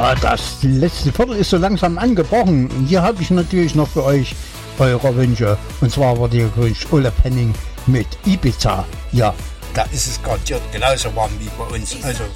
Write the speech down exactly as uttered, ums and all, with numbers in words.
Ja, das letzte Viertel ist so langsam angebrochen. Hier habe ich natürlich noch für euch eure Wünsche. Und zwar war der Wunsch Ole Penning mit Ibiza. Ja, da ist es garantiert genauso warm wie bei uns. Also